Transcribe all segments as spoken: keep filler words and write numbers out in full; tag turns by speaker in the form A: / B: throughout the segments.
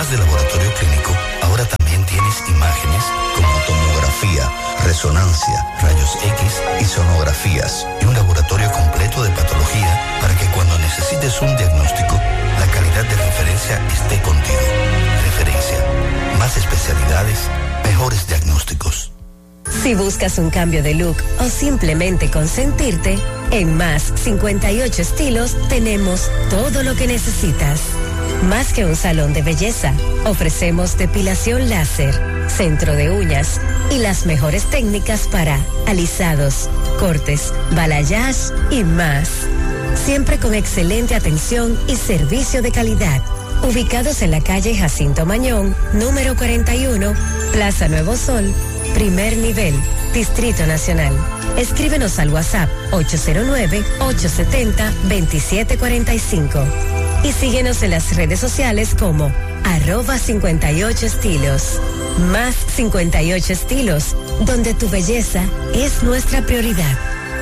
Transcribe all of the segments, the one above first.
A: Además del laboratorio clínico, ahora también tienes imágenes como tomografía, resonancia, rayos X y sonografías, y un laboratorio completo de patología para que cuando necesites un diagnóstico, la calidad de referencia esté contigo. Referencia. Más especialidades, mejores diagnósticos.
B: Si buscas un cambio de look o simplemente consentirte, en Más cincuenta y ocho Estilos tenemos todo lo que necesitas. Más que un salón de belleza, ofrecemos depilación láser, centro de uñas y las mejores técnicas para alisados, cortes, balayage y más. Siempre con excelente atención y servicio de calidad. Ubicados en la calle Jacinto Mañón, número cuarenta y uno, Plaza Nuevo Sol, primer nivel, Distrito Nacional. Escríbenos al WhatsApp ocho cero nueve, ocho siete cero, dos siete cuatro cinco y síguenos en las redes sociales como arroba cincuenta y ocho estilos. Más cincuenta y ocho Estilos, donde tu belleza es nuestra prioridad.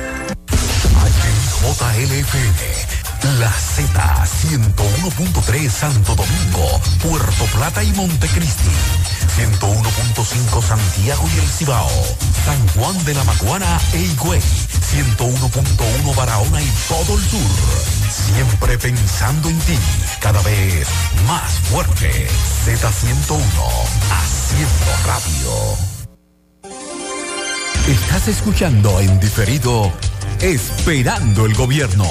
C: J L F M, La Z ciento uno punto tres Santo Domingo, Puerto Plata y Montecristi, ciento uno punto cinco Santiago y El Cibao, San Juan de la Maguana e Higüey, ciento uno punto uno Barahona y todo el sur. Siempre pensando en ti, cada vez más fuerte. Z ciento uno, haciendo radio. Estás escuchando en diferido Esperando el Gobierno.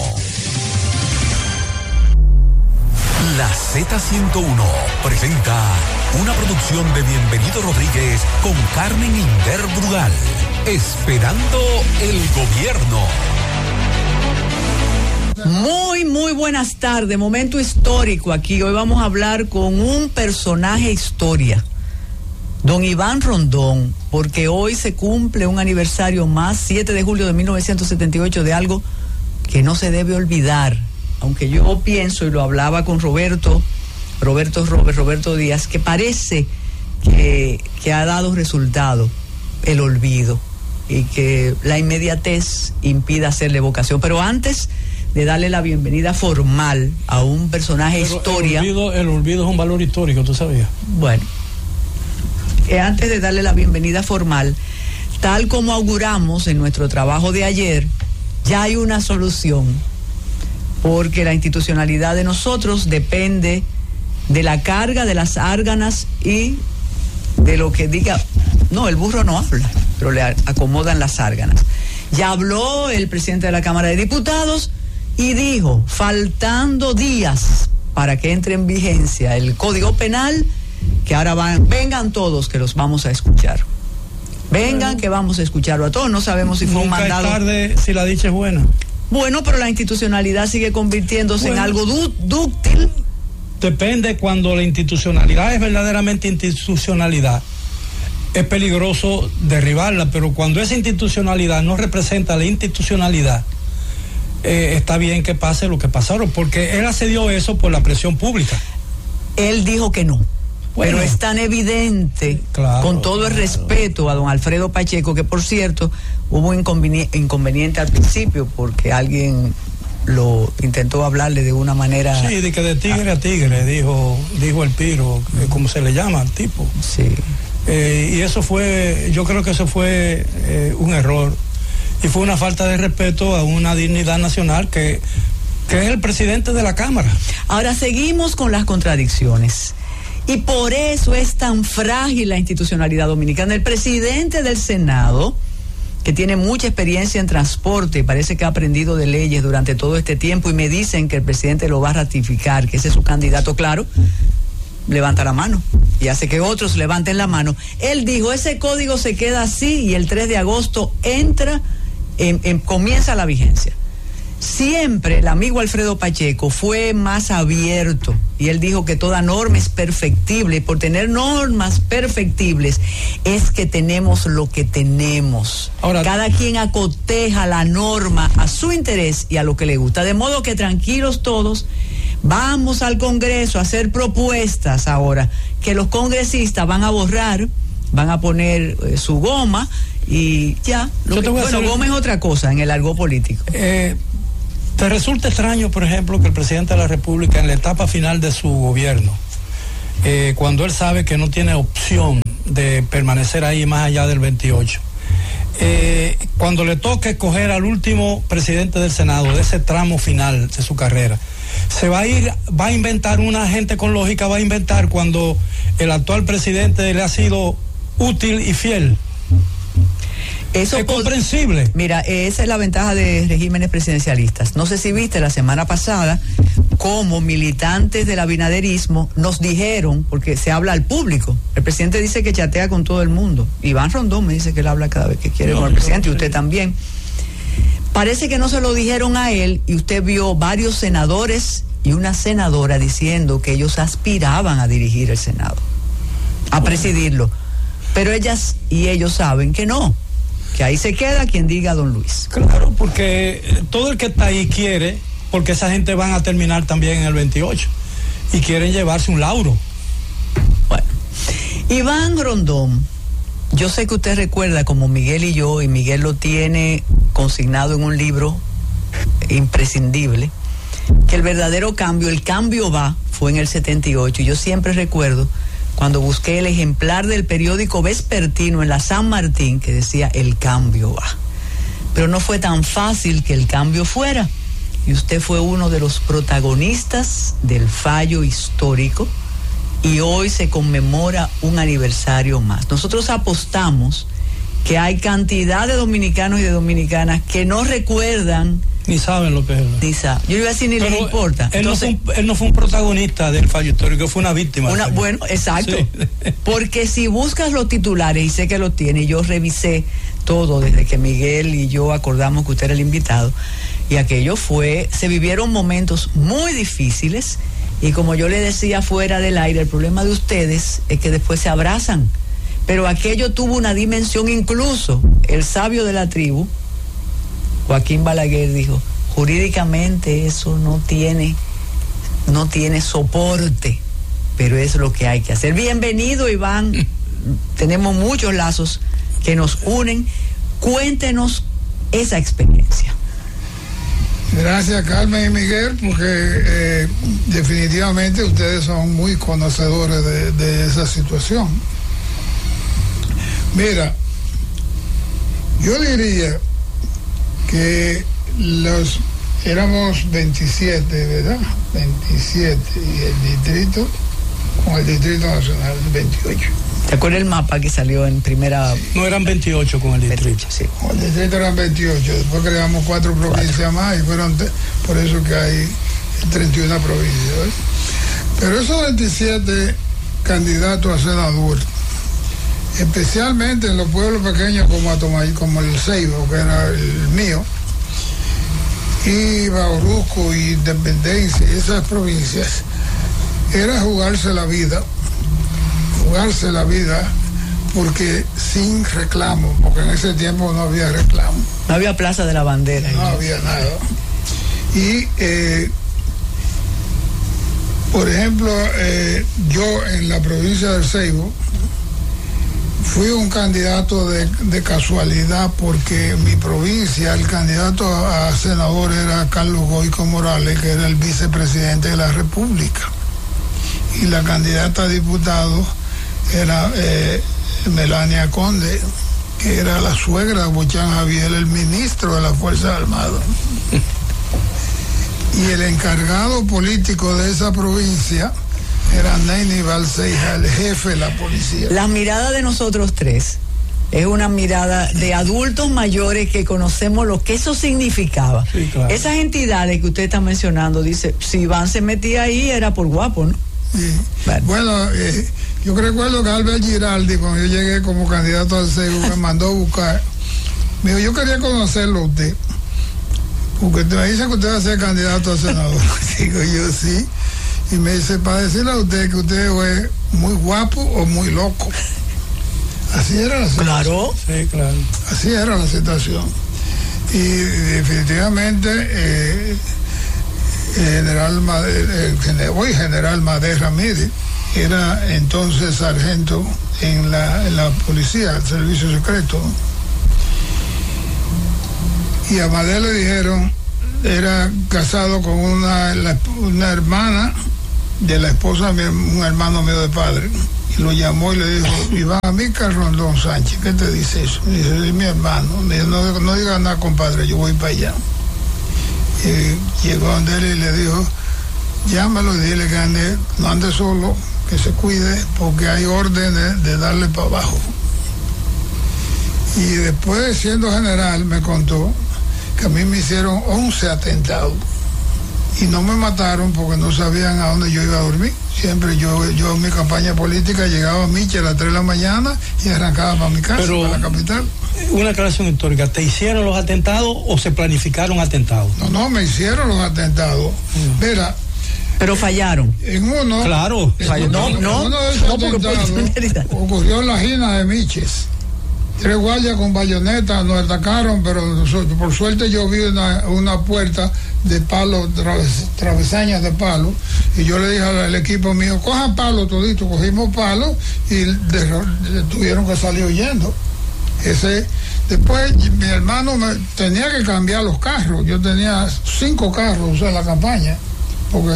C: La Z ciento uno presenta una producción de Bienvenido Rodríguez con Carmen Inder Brugal. Esperando el Gobierno.
D: Muy, muy buenas tardes. Momento histórico aquí. Hoy vamos a hablar con un personaje historia, don Iván Rondón, porque hoy se cumple un aniversario más, siete de julio de mil novecientos setenta y ocho, de algo que no se debe olvidar. Aunque yo pienso, y lo hablaba con Roberto, Roberto Robert, Roberto Díaz, que parece que, que ha dado resultado el olvido y que la inmediatez impide hacerle evocación. Pero antes de darle la bienvenida formal a un personaje
E: Pero
D: historia...
E: El olvido, el olvido es un valor histórico, ¿tú sabías?
D: Bueno, eh, antes de darle la bienvenida formal, tal como auguramos en nuestro trabajo de ayer, ya hay una solución, porque la institucionalidad de nosotros depende de la carga de las árganas y de lo que diga. No, el burro no habla, pero le acomodan las árganas. Ya habló el presidente de la Cámara de Diputados y dijo, faltando días para que entre en vigencia el Código Penal, que ahora van, vengan todos, que los vamos a escuchar. Vengan, bueno, que vamos a escucharlo a todos. No sabemos si fue un mandado.
E: Nunca es tarde si la dicha es buena.
D: Bueno, pero la institucionalidad sigue convirtiéndose bueno, en algo dú- dúctil.
E: Depende. Cuando la institucionalidad es verdaderamente institucionalidad, es peligroso derribarla, pero cuando esa institucionalidad no representa la institucionalidad, eh, está bien que pase lo que pasaron, porque él accedió a eso por la presión pública. Él
D: dijo que no. Bueno, pero es tan evidente, claro, con todo el respeto a don Alfredo Pacheco, que por cierto hubo un inconveniente, inconveniente al principio porque alguien lo intentó hablarle de una manera...
E: Sí, de que de tigre a tigre, dijo dijo el Piro, como se le llama al tipo.
D: Sí.
E: Eh, y eso fue, yo creo que eso fue eh, un error y fue una falta de respeto a una dignidad nacional que, que es el presidente de la Cámara.
D: Ahora seguimos con las contradicciones. Y por eso es tan frágil la institucionalidad dominicana. El presidente del Senado, que tiene mucha experiencia en transporte, parece que ha aprendido de leyes durante todo este tiempo, y me dicen que el presidente lo va a ratificar, que ese es su candidato, claro, levanta la mano y hace que otros levanten la mano. Él dijo, ese código se queda así y el tres de agosto entra, en, en, comienza la vigencia. Siempre el amigo Alfredo Pacheco fue más abierto y él dijo que toda norma es perfectible, y por tener normas perfectibles es que tenemos lo que tenemos. Ahora, cada quien acoteja la norma a su interés y a lo que le gusta, de modo que tranquilos todos, vamos al Congreso a hacer propuestas ahora que los congresistas van a borrar, van a poner eh, su goma y ya. Lo que, bueno, hacer... goma es otra cosa en el argot político.
E: Eh... ¿Te resulta extraño, por ejemplo, que el presidente de la República, en la etapa final de su gobierno, eh, cuando él sabe que no tiene opción de permanecer ahí más allá del veintiocho. Eh, cuando le toque escoger al último presidente del Senado de ese tramo final de su carrera, se va a ir, va a inventar una gente con lógica, va a inventar cuando el actual presidente le ha sido útil y fiel.
D: Eso
E: es comprensible.
D: Mira, esa es la ventaja de regímenes presidencialistas. No sé si viste la semana pasada cómo militantes del abinaderismo nos dijeron, porque se habla al público, el presidente dice que chatea con todo el mundo. Iván Rondón me dice que él habla cada vez que quiere no, con el presidente, no, y usted también. Parece que no se lo dijeron a él, y usted vio varios senadores y una senadora diciendo que ellos aspiraban a dirigir el Senado, a bueno. presidirlo. Pero ellas y ellos saben que no, que ahí se queda quien diga don Luis.
E: Claro, porque todo el que está ahí quiere, porque esa gente van a terminar también en el veintiocho y quieren llevarse un lauro.
D: Bueno, Iván Rondón, yo sé que usted recuerda como Miguel y yo, y Miguel lo tiene consignado en un libro imprescindible, que el verdadero cambio, el cambio va, fue en el setenta y ocho. Y yo siempre recuerdo cuando busqué el ejemplar del periódico vespertino en la San Martín que decía el cambio va. Pero no fue tan fácil que el cambio fuera, y usted fue uno de los protagonistas del fallo histórico, y hoy se conmemora un aniversario más. Nosotros apostamos que hay cantidad de dominicanos y de dominicanas que no recuerdan
E: ni saben lo que es.
D: Ni saben. Yo iba a decir ni les importa.
E: Él,
D: Entonces,
E: no fue un, él no fue un protagonista del fallo histórico, fue una víctima.
D: Una, bueno, exacto.
E: Sí.
D: Porque si buscas los titulares, y sé que lo tiene, yo revisé todo desde que Miguel y yo acordamos que usted era el invitado, y aquello fue, se vivieron momentos muy difíciles, y como yo le decía fuera del aire, el problema de ustedes es que después se abrazan, pero aquello tuvo una dimensión, incluso el sabio de la tribu, Joaquín Balaguer, dijo, jurídicamente eso no tiene, no tiene soporte, pero es lo que hay que hacer. Bienvenido, Iván. Tenemos muchos lazos que nos unen. Cuéntenos esa experiencia.
F: Gracias, Carmen y Miguel, porque eh, definitivamente ustedes son muy conocedores de, de esa situación. Mira, yo diría que los éramos veintisiete, ¿verdad? veintisiete, y el distrito, con el Distrito Nacional, veintiocho.
D: ¿Te acuerdas el mapa que salió en primera?
E: No, eran veintiocho con el distrito.
D: veintiocho, sí.
F: Con el distrito eran veintiocho, después creamos cuatro provincias cuatro. más, y fueron, por eso que hay treinta y una provincias, ¿ves? Pero esos veintisiete candidatos a senador, especialmente en los pueblos pequeños como Atomay, como el Ceibo, que era el mío, y Bauruco y Independencia, esas provincias, era jugarse la vida, jugarse la vida, porque sin reclamo, porque en ese tiempo no había reclamo.
D: No había Plaza de la Bandera.
F: No había nada. Y, eh, por ejemplo, eh, yo en la provincia del Ceibo, fui un candidato de, de casualidad, porque en mi provincia el candidato a, a senador era Carlos Goico Morales, que era el vicepresidente de la República, y la candidata a diputado era eh, Melania Conde, que era la suegra de Bochán Javier, el ministro de las Fuerzas Armadas. Y el encargado político de esa provincia era Neyni Balseja, el jefe de la policía.
D: La mirada de nosotros tres es una mirada de adultos mayores que conocemos lo que eso significaba.
E: Sí, claro.
D: Esas entidades que usted está mencionando, dice, si Iván se metía ahí era por guapo, ¿no?
F: Sí.
D: Bueno,
F: bueno eh, yo recuerdo que Albert Giraldi, cuando yo llegué como candidato al Ceibo, me mandó a buscar. Me dijo, yo quería conocerlo a usted, porque usted me dice que usted va a ser candidato a senador. Digo yo, sí. Y me dice, para decirle a usted que usted es muy guapo o muy loco. Así era la situación.
D: Claro.
E: Sí, claro.
F: Así era la situación. Y definitivamente eh, el general Madé, el, hoy general Madé Ramírez era entonces sargento en la, en la policía, el servicio secreto. Y a Madé le dijeron, era casado con una, la, una hermana de la esposa de mi, un hermano mío de padre, y lo llamó y le dijo, Iván Amílcar Rondón Sánchez, ¿qué te dice eso? Y dice, es mi hermano. Me dijo, no, no diga nada, compadre, yo voy para allá. Y llegó donde él y le dijo, llámalo y dile que ande, no ande solo, que se cuide, porque hay órdenes de darle para abajo. Y después, siendo general, me contó que a mí me hicieron once atentados y no me mataron porque no sabían a dónde yo iba a dormir. Siempre yo, yo en mi campaña política llegaba a Miche a las tres de la mañana y arrancaba para mi casa,
E: Pero,
F: para la capital.
E: Una aclaración histórica, ¿te hicieron los atentados o se planificaron atentados?
F: No, no, me hicieron los atentados. Mm. Mira,
D: pero fallaron.
F: En uno,
E: claro,
F: en
D: no,
F: uno,
D: no,
F: uno de esos
D: no,
F: atentados ocurrió en la Gina de Miches. Tres guardias con bayoneta nos atacaron, pero nosotros, por suerte yo vi una, una puerta de palo, traves, travesañas de palo, y yo le dije al equipo mío, cojan palo todito, cogimos palo y de, de, tuvieron que salir huyendo. Ese, después mi hermano me, tenía que cambiar los carros, yo tenía cinco carros en la campaña, porque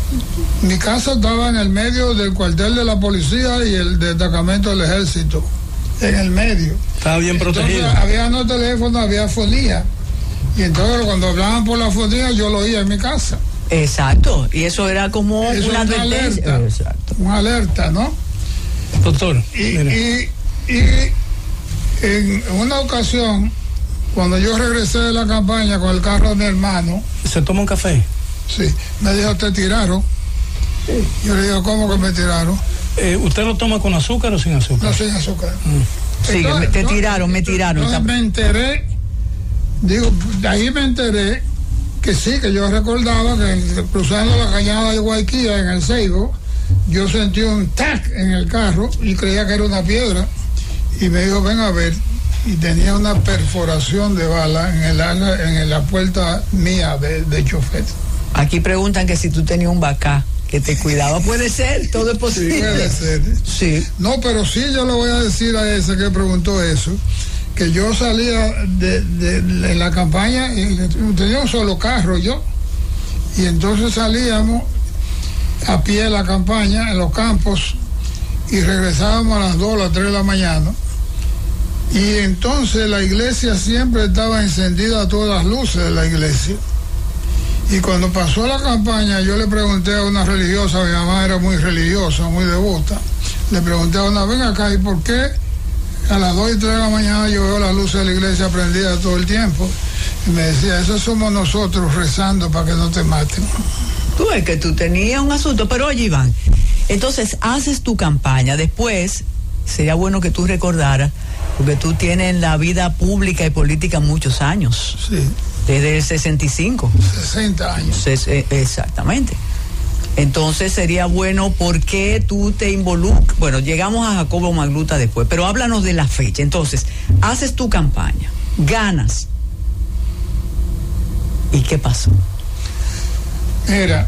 F: mi casa estaba en el medio del cuartel de la policía y el destacamento del ejército, en el medio.
E: Estaba bien protegido.
F: Entonces, había no teléfono, había fonía. Y entonces cuando hablaban por la fonía, yo lo oía en mi casa.
D: Exacto. Y eso era como
F: eso
D: una advertencia.
F: Alerta, Exacto. Una alerta, ¿no?
E: Doctor.
F: Y, y, y en una ocasión, cuando yo regresé de la campaña con el carro de mi hermano.
E: ¿Se toma un café?
F: Sí. Me dijo, te tiraron. Sí. Yo le digo, ¿cómo que me tiraron?
E: Eh, ¿Usted lo toma con azúcar o sin azúcar?
F: No, sin azúcar.
E: Mm.
D: Sí, entonces, te tiraron, me tiraron.
F: Entonces me enteré, digo, de ahí me enteré que sí, que yo recordaba que cruzando la cañada de Guayquía en el Seibo, yo sentí un tac en el carro y creía que era una piedra. Y me dijo, ven a ver, y tenía una perforación de bala en el en la puerta mía de, de chofer.
D: Aquí preguntan que si tú tenías un bacá que te cuidaba. Puede ser, todo es posible.
F: Sí, puede ser.
D: Sí.
F: No, pero sí yo le voy a decir a ese que preguntó eso, que yo salía de, de, de la campaña y tenía un solo carro yo, y entonces salíamos a pie de la campaña en los campos y regresábamos a las dos, a las tres de la mañana, y entonces la iglesia siempre estaba encendida, todas las luces de la iglesia. Y cuando pasó la campaña, yo le pregunté a una religiosa, mi mamá era muy religiosa, muy devota, le pregunté a una, ven acá, ¿y por qué a las dos y tres de la mañana yo veo las luces de la iglesia prendidas todo el tiempo? Y me decía, eso somos nosotros rezando para que no te maten.
D: Tú ves que tú tenías un asunto, pero oye, Iván, entonces haces tu campaña, después sería bueno que tú recordaras, porque tú tienes en la vida pública y política muchos años.
F: Sí.
D: Desde el sesenta y cinco.
F: sesenta años.
D: Ses, eh, exactamente. Entonces sería bueno, ¿por qué tú te involucras? Bueno, llegamos a Jacobo Magluta después, pero háblanos de la fecha. Entonces, haces tu campaña, ganas. ¿Y qué pasó?
F: Mira,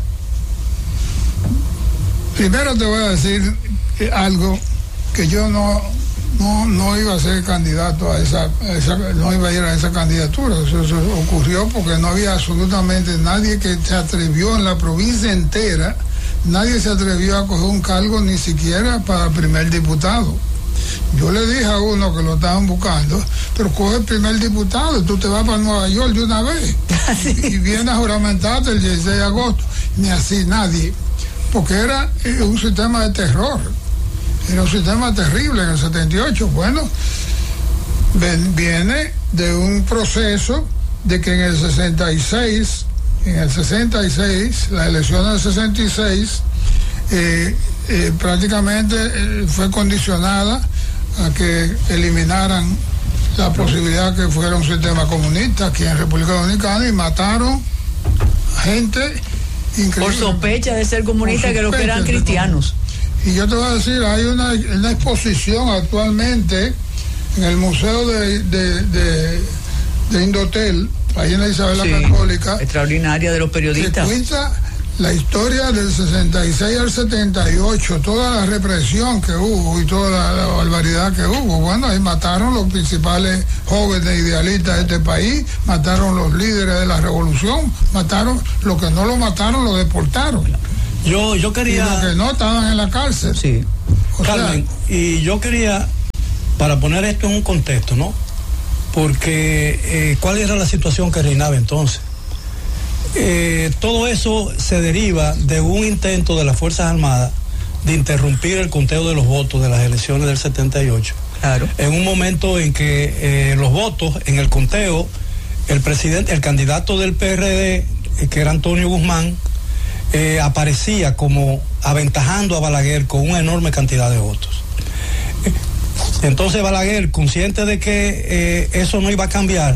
F: primero te voy a decir algo que yo no... No, no iba a ser candidato a esa, a esa, no iba a ir a esa candidatura. Eso, eso ocurrió porque no había absolutamente nadie que se atrevió en la provincia entera, nadie se atrevió a coger un cargo ni siquiera para primer diputado. Yo le dije a uno que lo estaban buscando, pero coge el primer diputado y tú te vas para Nueva York de una vez.
D: ¿Sí?
F: Y vienes a juramentarte el dieciséis de agosto. Ni así nadie, porque era un sistema de terror. Era un sistema terrible en el setenta y ocho. Bueno, ven, viene de un proceso de que en el sesenta y seis, en el sesenta y seis, la elección del sesenta y seis, eh, eh, prácticamente eh, fue condicionada a que eliminaran la posibilidad que fuera un sistema comunista aquí en República Dominicana, y mataron gente increíble.
D: Por sospecha de ser comunista, que los que eran cristianos.
F: Y yo te voy a decir, hay una, una exposición actualmente en el Museo de, de, de, de Indotel, ahí en la Isabel la sí, Católica.
D: Extraordinaria, de los periodistas.
F: Que cuenta la historia del sesenta y seis al setenta y ocho, toda la represión que hubo y toda la, la barbaridad que hubo. Bueno, ahí mataron los principales jóvenes idealistas de este país, mataron los líderes de la revolución, mataron, los que no lo mataron lo deportaron.
E: Yo, yo quería...
F: Y los que no estaban en la cárcel.
D: Sí.
F: O
E: Carmen,
F: sea,
E: y yo quería, para poner esto en un contexto, ¿no? Porque, eh, ¿cuál era la situación que reinaba entonces? Eh, todo eso se deriva de un intento de las Fuerzas Armadas de interrumpir el conteo de los votos de las elecciones del setenta y ocho.
D: Claro.
E: En un momento en que eh, los votos, en el conteo, el presidente, el candidato del P R D, eh, que era Antonio Guzmán, eh, aparecía como aventajando a Balaguer con una enorme cantidad de votos. Eh, entonces Balaguer, consciente de que eh, eso no iba a cambiar,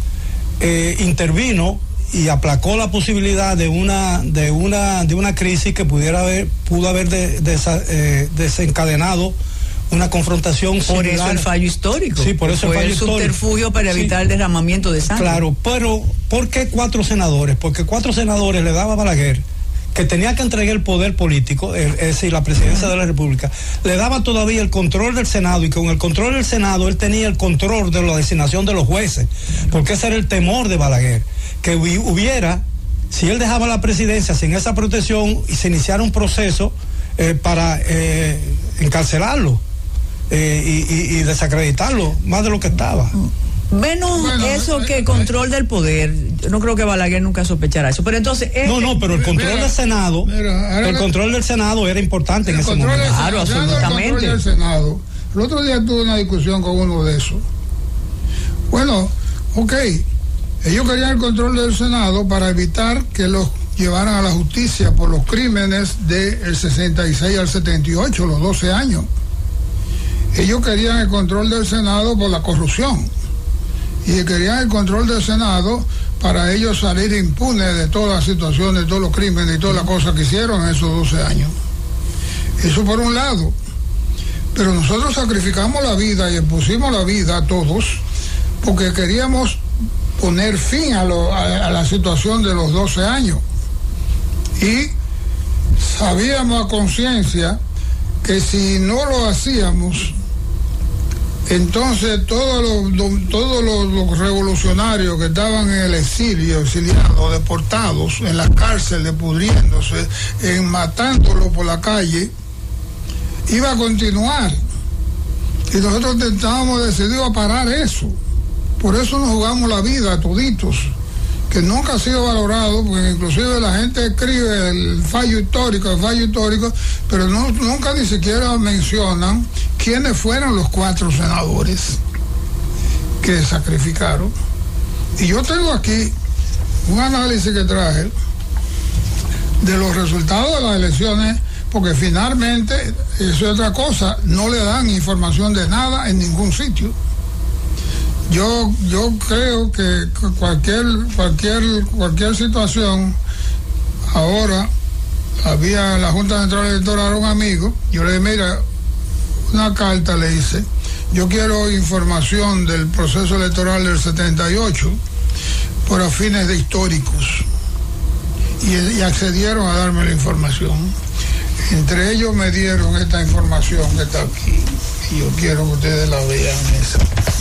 E: eh, intervino y aplacó la posibilidad de una de una de una crisis que pudiera haber pudo haber de, de, eh, desencadenado una confrontación
D: por
E: similar.
D: eso el fallo histórico.
E: Sí, por eso
D: fue
E: el fallo
D: el
E: histórico.
D: subterfugio para evitar sí. el derramamiento de sangre.
E: Claro, pero ¿por qué cuatro senadores? Porque cuatro senadores le daba a Balaguer, que tenía que entregar el poder político, es decir, la presidencia de la República, le daba todavía el control del Senado, y con el control del Senado él tenía el control de la designación de los jueces, porque ese era el temor de Balaguer, que hubiera, si él dejaba la presidencia sin esa protección y se iniciara un proceso eh, para eh, encarcelarlo eh, y, y, y desacreditarlo más de lo que estaba.
D: Menos bueno, eso eh, que eh, control del poder. Yo no creo que Balaguer nunca sospechara eso. Pero entonces. Es
E: no, no, pero el control mira, del Senado. Mira, el control del Senado era importante en ese momento.
D: Claro, absolutamente.
F: El control del Senado. El otro día tuve una discusión con uno de esos. Bueno, ok. Ellos querían el control del Senado para evitar que los llevaran a la justicia por los crímenes del sesenta y seis al setenta y ocho, los doce años. Ellos querían el control del Senado por la corrupción. Y querían el control del Senado para ellos salir impunes de todas las situaciones, de todos los crímenes y todas las cosas que hicieron en esos doce años. Eso por un lado. Pero nosotros sacrificamos la vida y expusimos la vida a todos porque queríamos poner fin a, lo, a, a la situación de los doce años. Y sabíamos a conciencia que si no lo hacíamos, entonces todos los, todos los, los revolucionarios que estaban en el exilio, exiliados, deportados, en las cárceles, pudriéndose, en matándolos por la calle, iba a continuar. Y nosotros intentábamos decidido a parar eso. Por eso nos jugamos la vida toditos, que nunca ha sido valorado, porque inclusive la gente escribe el fallo histórico, el fallo histórico, pero no, nunca ni siquiera mencionan quiénes fueron los cuatro senadores que sacrificaron. Y yo tengo aquí un análisis que traje de los resultados de las elecciones, porque finalmente, eso es otra cosa, no le dan información de nada en ningún sitio. Yo, yo creo que cualquier, cualquier, cualquier situación, ahora había en la Junta Central Electoral un amigo, yo le dije, mira, una carta le hice, yo quiero información del proceso electoral del setenta y ocho por fines de históricos, y, y accedieron a darme la información. Entre ellos me dieron esta información que está aquí, y yo quiero que ustedes la vean esa.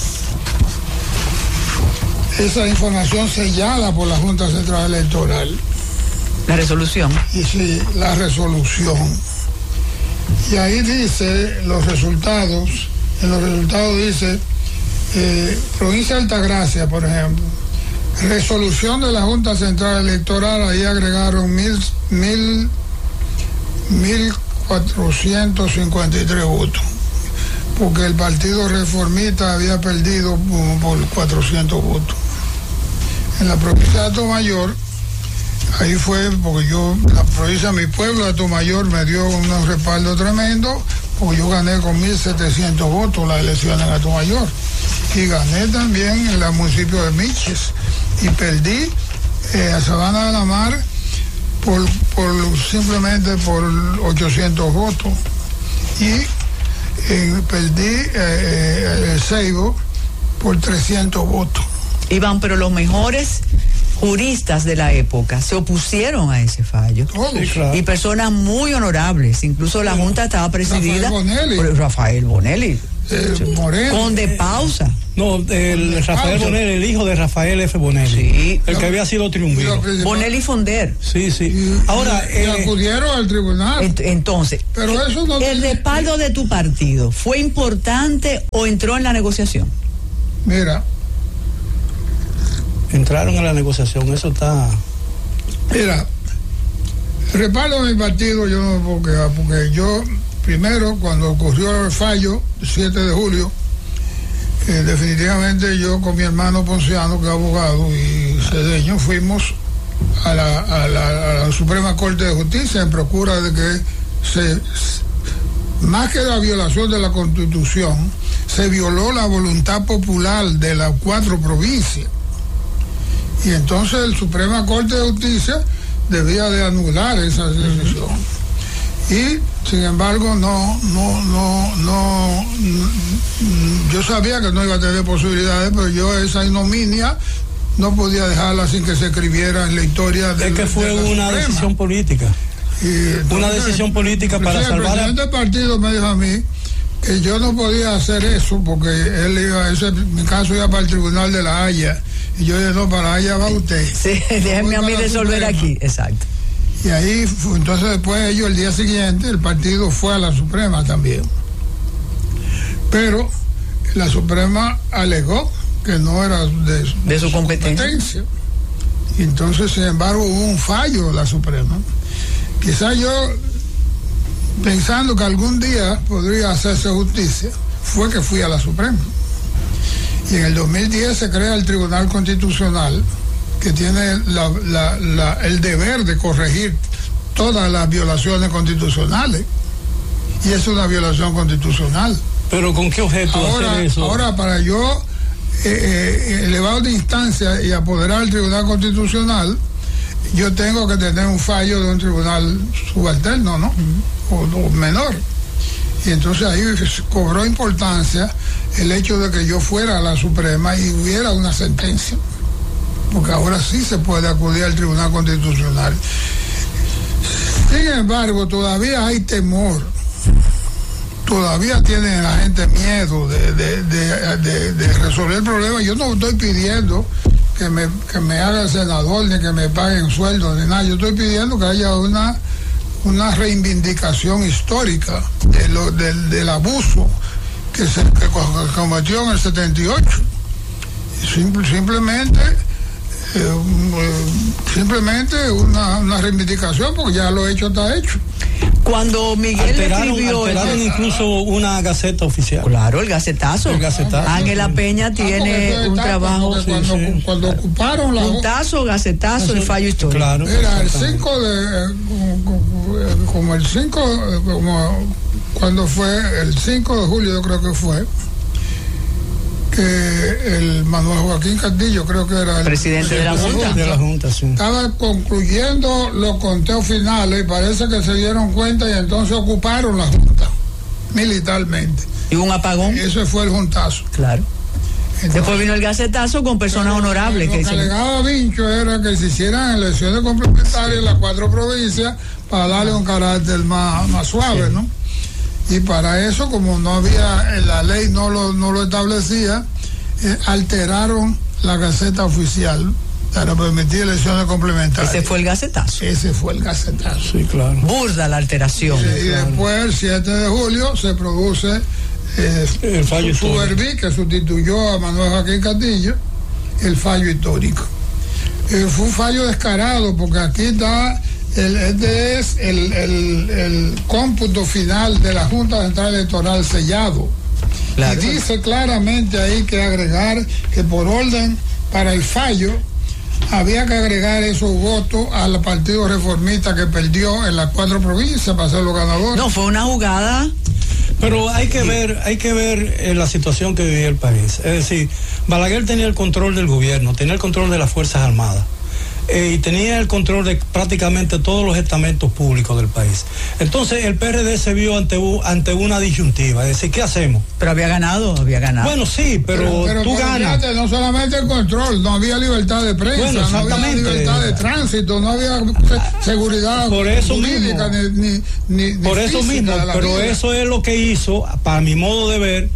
F: Esa información sellada por la Junta Central Electoral.
D: La resolución.
F: Y sí, la resolución. Y ahí dice los resultados, en los resultados dice, eh, provincia de Altagracia, por ejemplo, resolución de la Junta Central Electoral, ahí agregaron mil, mil, mil cuatrocientos cincuenta y tres votos, porque el Partido Reformista había perdido por cuatrocientos votos. En la provincia de Atomayor, ahí fue porque yo, la provincia de mi pueblo de Atomayor me dio un respaldo tremendo, porque yo gané con mil setecientos votos las elecciones en Atomayor, y gané también en el municipio de Miches, y perdí eh, a Sabana de la Mar por, por simplemente por ochocientos votos, y eh, perdí eh, eh, el Seibo por trescientos votos.
D: Iván, pero los mejores juristas de la época se opusieron a ese fallo.
F: Sí, claro.
D: Y personas muy honorables, incluso la Junta estaba presidida
F: Rafael Bonelli.
D: por Rafael Bonelli.
F: eh, Moreno.
D: Con de pausa.
E: No, el
F: Con
E: Rafael
F: pausa.
E: Bonelli, el hijo de Rafael F. Bonelli.
D: Sí.
E: El que había sido triunviro.
D: Bonelli Fonder.
E: Sí, sí.
F: Y,
E: Ahora,
F: y, y
E: eh,
F: acudieron al tribunal.
D: Ent- Entonces,
F: Pero eso no
D: ¿el
F: tiene-
D: respaldo de tu partido fue importante o entró en la negociación?
F: Mira,
E: entraron en la negociación, eso está...
F: mira, el respaldo de mi partido yo no me puedo quejar, porque yo, primero, cuando ocurrió el fallo, el siete de julio, eh, definitivamente yo con mi hermano Ponciano, que es abogado y cedeño, fuimos a la, a, la, a la Suprema Corte de Justicia en procura de que se, más que la violación de la Constitución, se violó la voluntad popular de las cuatro provincias. Y entonces el Suprema Corte de Justicia debía de anular esa decisión. Y sin embargo no, no, no, no, yo sabía que no iba a tener posibilidades, pero yo esa ignominia no podía dejarla sin que se escribiera en la historia de
E: Es que fue
F: de la
E: una
F: Suprema.
E: decisión política.
F: Y entonces,
E: Una decisión política para
F: inclusive
E: salvar a-
F: El presidente del partido me dijo a mí que yo no podía hacer eso porque él iba, ese, mi caso iba para el Tribunal de la Haya. Y yo dije, no, para la Haya va usted.
D: Sí, déjenme a mí resolver aquí. Exacto.
F: Y ahí, fue, entonces después ellos, el día siguiente, el partido fue a la Suprema también. Pero la Suprema alegó que no era de,
D: De su competencia.
F: Y entonces, sin embargo, hubo un fallo de la Suprema. Quizás yo, pensando que algún día podría hacerse justicia, fue que fui a la Suprema. Y en el dos mil diez se crea el Tribunal Constitucional, que tiene la, la, la, el deber de corregir todas las violaciones constitucionales. Y es una violación constitucional.
E: Pero ¿con qué objeto
F: Ahora,
E: hacer eso?
F: ahora para yo eh, eh, elevar de instancia y apoderar el Tribunal Constitucional, yo tengo que tener un fallo de un tribunal subalterno, ¿no? O, o menor. Y entonces ahí cobró importancia el hecho de que yo fuera a la Suprema y hubiera una sentencia, porque ahora sí se puede acudir al Tribunal Constitucional. Sin embargo, todavía hay temor, todavía tiene la gente miedo de, de, de, de, de resolver el problema. Yo no estoy pidiendo que me, que me haga senador, ni que me paguen sueldo, ni nada. Yo estoy pidiendo que haya una una reivindicación histórica de lo, del, del abuso que se que cometió en el setenta y ocho. Simple, simplemente eh, simplemente una, una reivindicación, porque ya lo hecho está hecho.
D: Cuando Miguel
E: alteraron,
D: escribió
E: alteraron
D: el,
E: incluso una gaceta oficial.
D: claro, el gacetazo.
E: El gacetazo.
D: Ángela Peña tiene
F: Ah,
D: un
F: está,
D: trabajo,
F: porque Cuando,
E: sí, sí.
F: cuando ocuparon la
D: puntazo, gacetazo, el fallo histórico.
E: Claro.
F: Era el
E: exactamente.
F: cinco de eh, como, como el cinco eh, como cuando fue el cinco de julio, yo creo que fue que el Manuel Joaquín Castillo, creo que era el
D: Presidente de la Junta.
E: De la Junta, sí.
F: estaba concluyendo los conteos finales y parece que se dieron cuenta y entonces ocuparon la Junta militarmente.
D: Y un apagón.
F: Ese fue el juntazo.
D: Claro.
F: Entonces,
D: Después vino el gacetazo con personas
F: Pero
D: honorables.
F: Lo
D: que
F: que
D: dicen,
F: alegaba Vincho era que se hicieran elecciones complementarias en las cuatro provincias para darle un carácter más, más suave, ¿no? Y para eso, como no había, la ley no lo, no lo establecía, eh, alteraron la Gaceta Oficial para permitir elecciones complementarias.
D: ese fue el gacetazo.
F: Ese fue el gacetazo.
E: Sí, claro.
D: Burda la alteración.
F: Y, y después, el siete de julio, se produce eh,
E: El fallo
F: su
E: histórico.
F: Suberví, que sustituyó a Manuel Joaquín Castillo, el fallo histórico. Eh, fue un fallo descarado, porque aquí está, el, este es el, el, el cómputo final de la Junta Central Electoral sellado.
D: Claro.
F: Y dice claramente ahí que agregar que por orden para el fallo había que agregar esos votos al Partido Reformista que perdió en las cuatro provincias para ser los ganadores.
D: No, fue una jugada.
E: Pero hay que ver, hay que ver eh, la situación que vivía el país. Es decir, Balaguer tenía el control del gobierno, tenía el control de las Fuerzas Armadas. Eh, y tenía el control de prácticamente todos los estamentos públicos del país. Entonces el P R D se vio ante, ante una disyuntiva, es decir, ¿qué hacemos?
D: Pero había ganado, había ganado.
E: Bueno, sí, pero,
F: pero
E: tú
F: pero
E: ganas.
F: fíjate, no solamente el control, no había libertad de prensa,
E: Bueno,
F: no había
E: exactamente.
F: libertad de tránsito, no había se- seguridad
E: Por eso
F: jurídica,
E: mismo.
F: ni, ni, ni, ni
E: Por eso
F: física
E: mismo,
F: de la
E: pero
F: vida.
E: eso es lo que hizo, para mi modo de ver,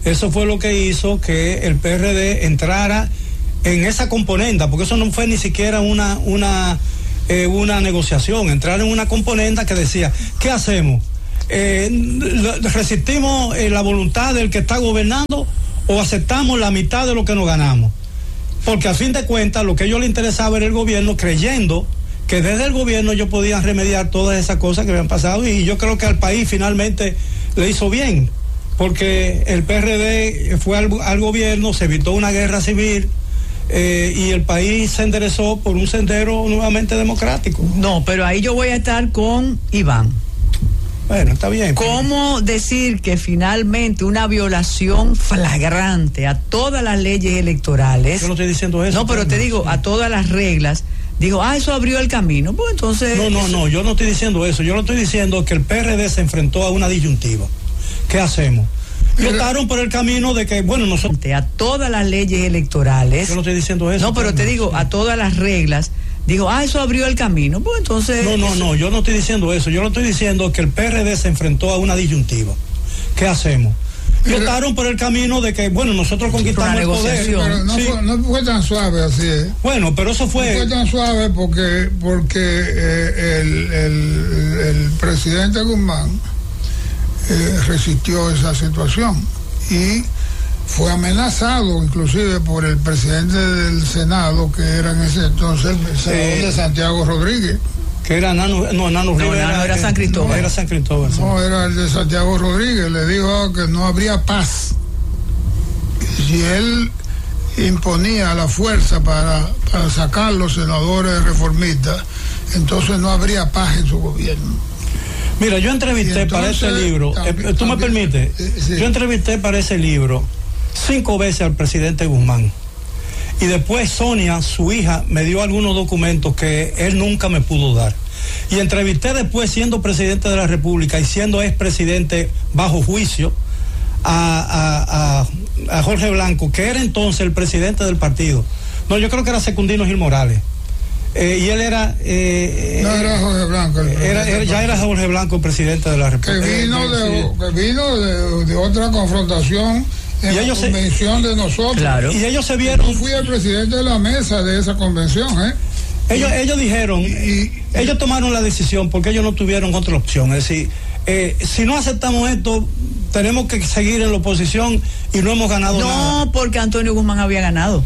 E: Eso fue lo que hizo que el P R D entrara en esa componenda, porque eso no fue ni siquiera una, una, eh, una negociación, entrar en una componenda que decía, ¿qué hacemos? Eh, ¿Resistimos eh, la voluntad del que está gobernando o aceptamos la mitad de lo que nos ganamos? Porque a fin de cuentas lo que a ellos les interesaba era el gobierno, creyendo que desde el gobierno ellos podían remediar todas esas cosas que habían pasado, y yo creo que al país finalmente le hizo bien, porque el P R D fue al, al gobierno, se evitó una guerra civil, eh, y el país se enderezó por un sendero nuevamente democrático.
D: No, pero ahí yo voy a estar con Iván.
E: Bueno, está bien.
D: ¿Cómo decir que finalmente una violación flagrante a todas las leyes electorales?
E: Yo no estoy diciendo eso.
D: No, pero te digo, a todas las reglas, digo, ah, eso abrió el camino. Pues entonces...
E: No, no,
D: eso...
E: no, yo no estoy diciendo eso. Yo no estoy diciendo que el P R D se enfrentó a una disyuntiva. ¿Qué hacemos? Votaron por el camino de que, bueno, nosotros...
D: A todas las leyes electorales...
E: Yo no estoy diciendo eso.
D: No, pero te digo, a todas las reglas, digo, ah, eso abrió el camino. Pues entonces...
E: No, no,
D: eso...
E: no, yo no estoy diciendo eso. Yo no estoy diciendo que el P R D se enfrentó a una disyuntiva. ¿Qué hacemos? Votaron por el camino de que, bueno, nosotros conquistamos el poder.
F: Pero no,
E: sí.
F: fue, no fue tan suave así, ¿eh?
E: Bueno, pero eso fue...
F: No fue tan suave porque, porque eh, el, el, el presidente Guzmán eh, resistió esa situación y fue amenazado inclusive por el presidente del Senado, que era en ese entonces el senador eh, de Santiago Rodríguez.
E: Que era Nano, no, Nano Rivera.
D: No, no, era San Cristóbal.
E: No, era San Cristóbal.
F: No, era el de Santiago Rodríguez. Le dijo que no habría paz. Si él imponía la fuerza para, para sacar los senadores reformistas, entonces no habría paz en su gobierno.
E: Mira, yo entrevisté entonces, para ese libro, también, eh, tú me también, permites, eh, sí. yo entrevisté para ese libro cinco veces al presidente Guzmán. Y después Sonia, su hija, me dio algunos documentos que él nunca me pudo dar. Y entrevisté después, siendo presidente de la República y siendo expresidente bajo juicio, a, a, a, a Jorge Blanco, que era entonces el presidente del partido. No, yo creo que era Secundino Gil Morales. Eh, y él era... Eh,
F: no era Jorge Blanco. El
E: era, era, ya era Jorge Blanco el presidente de la República.
F: Que vino, de, sí. que vino de, de otra confrontación en y la convención se, de nosotros.
E: Claro. Y ellos se vieron...
F: Yo fui el presidente de la mesa de esa convención, ¿eh?
E: Ellos, y, ellos dijeron, y, y, ellos tomaron la decisión porque ellos no tuvieron otra opción. Es decir, eh, si no aceptamos esto, tenemos que seguir en la oposición y no hemos ganado
D: no,
E: nada.
D: No, porque Antonio Guzmán había ganado.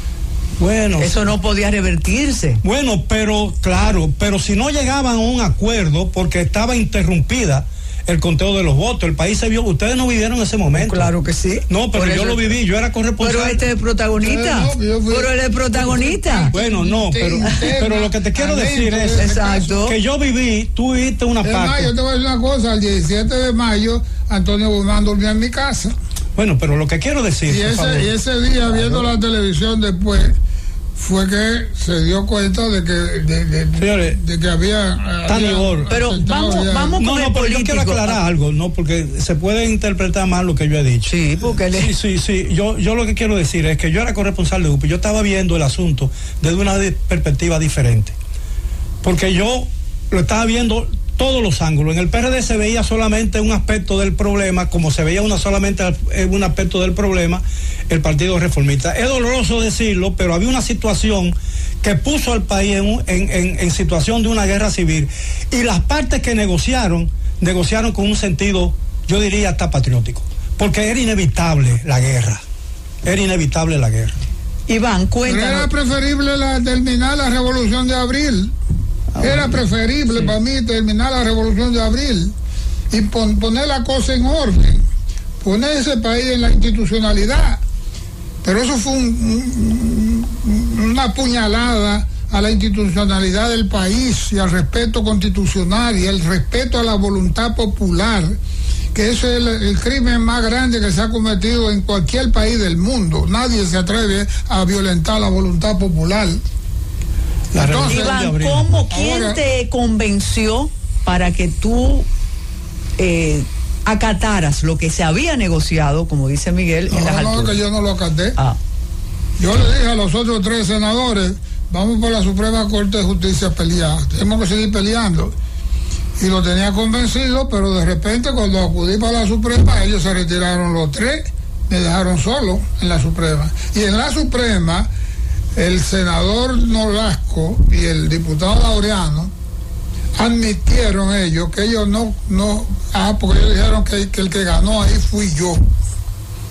E: Bueno,
D: eso no podía revertirse.
E: Bueno, pero claro, pero si no llegaban a un acuerdo porque estaba interrumpida el conteo de los votos, el país se vio, ustedes no vivieron ese momento.
D: Claro que sí.
E: No, pero Por yo eso, lo viví, yo era corresponsable.
D: Pero este es el protagonista. No, fui, pero él es protagonista.
E: Bueno, no, pero, pero lo que te quiero decir es
D: exacto.
E: que yo viví, tú viviste una
F: de
E: parte.
F: Mayo, te voy a decir una cosa, el diecisiete de mayo, Antonio Guzmán durmió en mi casa.
E: Bueno, pero lo que quiero decir.
F: Y ese, y ese día, viendo la televisión después, fue que se dio cuenta de que de, de, Señores, de que había, había
D: pero vamos ya. vamos
E: no,
D: con
E: no,
D: el
E: pero
D: político.
E: Yo quiero aclarar algo, no, porque se puede interpretar mal lo que yo he dicho.
D: Sí, porque le...
E: sí, sí, sí. Yo, yo lo que quiero decir es que yo era corresponsal de U P I, yo estaba viendo el asunto desde una perspectiva diferente, porque yo lo estaba viendo todos los ángulos. En el P R D se veía solamente un aspecto del problema, como se veía una solamente un aspecto del problema, el Partido Reformista. Es doloroso decirlo, pero había una situación que puso al país en, en, en, en situación de una guerra civil. Y las partes que negociaron, negociaron con un sentido, yo diría, hasta patriótico. Porque era inevitable la guerra. Era inevitable la guerra.
D: Iván, cuéntanos.
F: Pero era preferible la, terminar la Revolución de Abril. Era preferible sí. para mí terminar la Revolución de Abril y pon, poner la cosa en orden, poner ese país en la institucionalidad. Pero eso fue un, un, una puñalada a la institucionalidad del país y al respeto constitucional y el respeto a la voluntad popular, que ese es el, el crimen más grande que se ha cometido en cualquier país del mundo. Nadie se atreve a violentar la voluntad popular.
D: Entonces, Iván, ¿cómo, quién ahora, te convenció para que tú eh, acataras lo que se había negociado, como dice Miguel,
F: no,
D: en las
F: no,
D: alturas?
F: No, que yo no lo acaté.
D: Ah.
F: Yo le dije a los otros tres senadores, vamos por la Suprema Corte de Justicia a pelear, tenemos que seguir peleando. Y lo tenía convencido, pero de repente cuando acudí para la Suprema, ellos se retiraron los tres me dejaron solo en la Suprema. Y en la Suprema, el senador Nolasco y el diputado Laureano admitieron ellos que ellos no, no, ah, porque ellos dijeron que, que el que ganó ahí fui yo.